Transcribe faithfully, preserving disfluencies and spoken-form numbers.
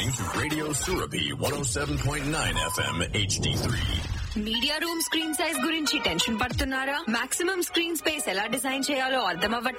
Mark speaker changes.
Speaker 1: listening to Radio Surabi one oh seven point nine F M H D three.
Speaker 2: Media room screen size గురించి tension పడుతున్నారా? Maximum screen space ఎలా design చేయాలో అర్థం అవ్వట్లేదా?